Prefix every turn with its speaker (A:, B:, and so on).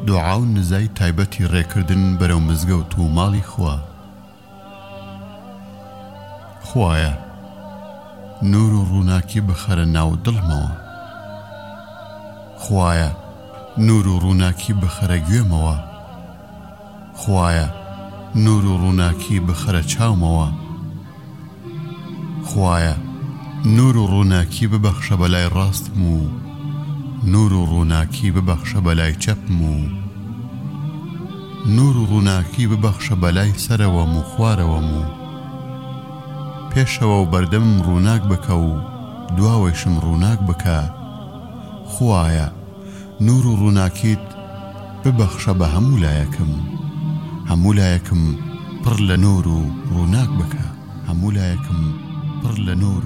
A: دوعا و نزای تایبەتی ڕێکردن بەرەو مزگەوت و ماڵی خوا. خوایە نور و ڕووناکی بخەرە ناو دڵمەوە. خوایە نور و ڕووناکی بخەرە گوێمەوە. خوایە نور و ڕووناکی بخەرە چاومەوە. خوایە نور و ڕووناکی ببەخشە بەلای ڕاستم و نور و ڕووناکی ببەخشە بەلای چەپم و نور و ڕووناکی ببەخشە بەلای سەرەوەم و خوارەوەم و پێشەوە و بەردەمم ڕووناک بکە و دواوەشم ڕووناک بکە. خوایە نور و ڕووناکیت ببەخشە بە هەموو لایەکم، هەموو لایەکم پڕ لە نور و ڕووناک بکە، هەموو لایەکم پڕ لە نور